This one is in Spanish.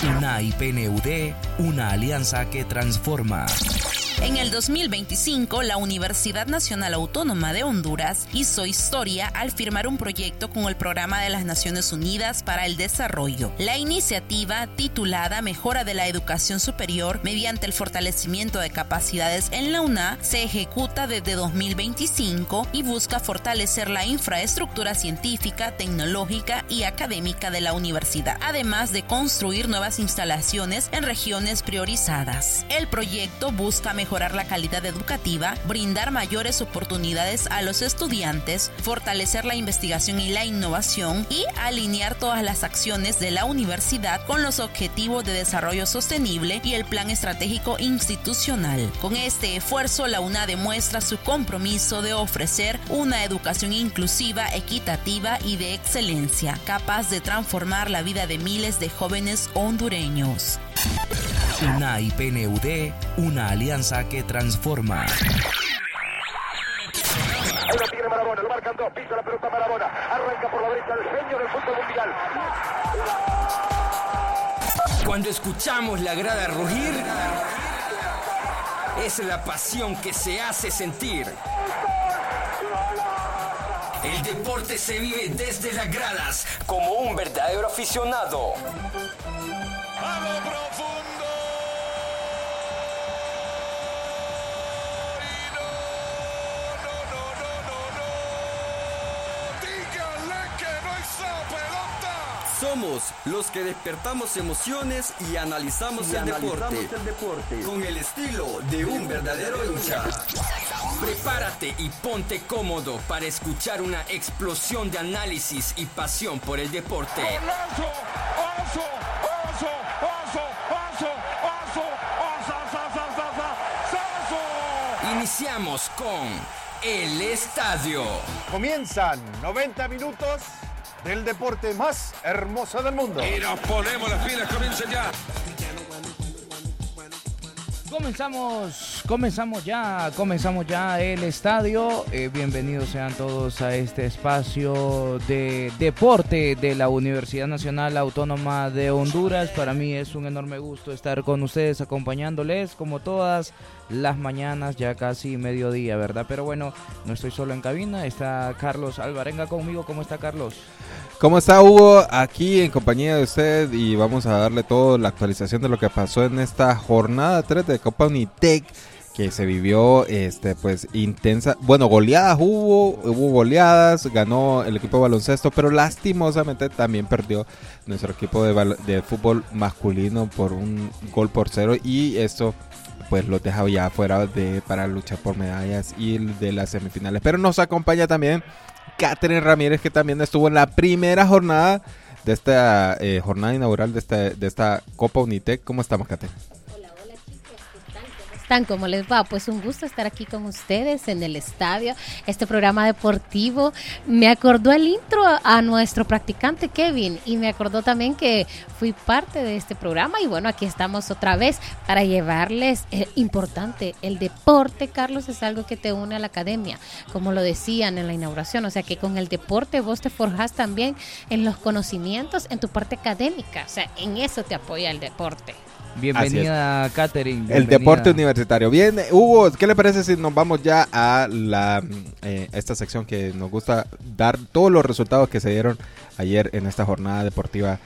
UNA y PNUD, una alianza que transforma. En el 2025, la Universidad Nacional Autónoma de Honduras hizo historia al firmar un proyecto con el Programa de las Naciones Unidas para el Desarrollo. La iniciativa, titulada Mejora de la Educación Superior mediante el fortalecimiento de capacidades en la UNA, se ejecuta desde 2025 y busca fortalecer la infraestructura científica, tecnológica y académica de la universidad, además de construir nuevas instalaciones en regiones priorizadas. El proyecto busca mejorar la calidad educativa, brindar mayores oportunidades a los estudiantes, fortalecer la investigación y la innovación y alinear todas las acciones de la universidad con los objetivos de desarrollo sostenible y el plan estratégico institucional. Con este esfuerzo, la UNA demuestra su compromiso de ofrecer una educación inclusiva, equitativa y de excelencia, capaz de transformar la vida de miles de jóvenes hondureños. UNA y PNUD, una alianza que transforma. Ahí lo tiene Marabona, lo marcan dos, pisa la pelota Marabona, arranca por la derecha el genio del fútbol mundial. Cuando escuchamos la grada rugir, es la pasión que se hace sentir. El deporte se vive desde las gradas como un verdadero aficionado. A lo profundo. Dígale que no hizo pelota. Somos los que despertamos emociones y analizamos el deporte con el estilo de un verdadero hincha. Prepárate y ponte cómodo para escuchar una explosión de análisis y pasión por el deporte. Iniciamos con El Estadio. Comienzan 90 minutos del deporte más hermoso del mundo. Y nos ponemos las pilas, comiencen ya. Comenzamos ya el estadio. Bienvenidos sean todos a este espacio de deporte de la Universidad Nacional Autónoma de Honduras. Para mí es un enorme gusto estar con ustedes, acompañándoles como todas las mañanas, ya casi mediodía, ¿verdad? Pero bueno, no estoy solo en cabina, está Carlos Alvarenga conmigo. ¿Cómo está, Carlos? ¿Cómo está, Hugo? Aquí en compañía de usted y vamos a darle toda la actualización de lo que pasó en esta jornada 3 de Copa Unitec, que se vivió pues intensa. Bueno, goleadas hubo goleadas, ganó el equipo de baloncesto, pero lastimosamente también perdió nuestro equipo de fútbol masculino por 1-0, y esto pues lo deja ya fuera para luchar por medallas y de las semifinales. Pero nos acompaña también Catherine Ramírez, que también estuvo en la primera jornada de esta jornada inaugural de esta Copa Unitec. ¿Cómo estamos, Catherine? Hola chicos, ¿qué tal? ¿Cómo les va? Pues un gusto estar aquí con ustedes en el estadio, este programa deportivo. Me acordó el intro a nuestro practicante Kevin, y me acordó también que fui parte de este programa, y bueno, aquí estamos otra vez para llevarles importante. El deporte, Carlos, es algo que te une a la academia, como lo decían en la inauguración, o sea que con el deporte vos te forjás también en los conocimientos, en tu parte académica, o sea, en eso te apoya el deporte. Bienvenida, Catherine. Bienvenida. El deporte universitario. Bien, Hugo, ¿qué le parece si nos vamos ya a esta sección que nos gusta dar todos los resultados que se dieron ayer en esta jornada deportiva